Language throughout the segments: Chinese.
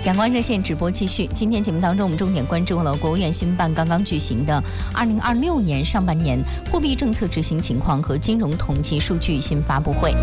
阳光热线直播继续。今天节目当中，我们重点关注了国务院新闻办刚刚举行的2026年上半年货币政策执行情况和金融统计数据新发布会。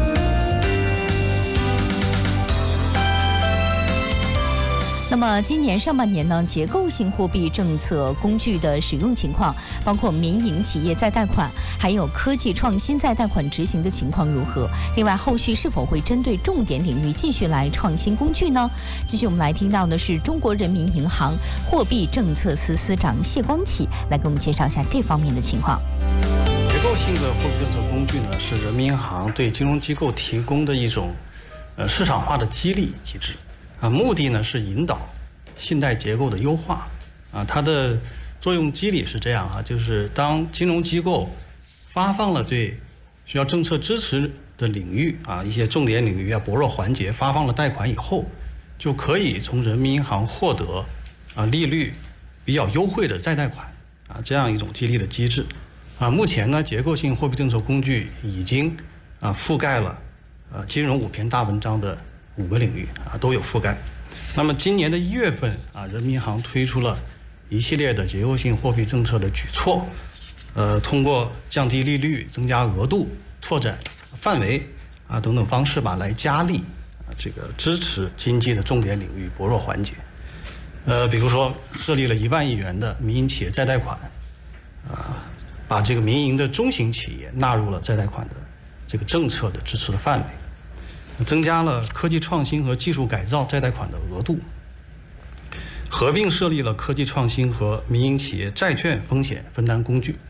那么今年上半年呢，结构性货币政策工具的使用情况，包括民营企业再贷款，还有科技创新再贷款执行的情况如何？另外，后续是否会针对重点领域继续来创新工具呢？继续我们来听到的是中国人民银行货币政策司司长谢光启来给我们介绍一下这方面的情况。 结构性的货币政策工具呢，是人民银行对金融机构提供的一种市场化的激励机制。目的呢是引导信贷结构的优化它的作用机理是这样就是当金融机构发放了对需要政策支持的领域一些重点领域薄弱环节发放了贷款以后，就可以从人民银行获得利率比较优惠的再贷款这样一种激励的机制目前呢，结构性货币政策工具已经覆盖了金融5篇大文章的5个领域都有覆盖。那么今年的1月份人民银行推出了一系列的结构性货币政策的举措，通过降低利率、增加额度、拓展范围等等方式来加力这个支持经济的重点领域薄弱环节。比如说设立了1万亿元的民营企业再贷款把这个民营的中型企业纳入了再贷款的这个政策的支持的范围。增加了科技创新和技术改造再贷款的额度，合并设立了科技创新和民营企业债券风险分担工具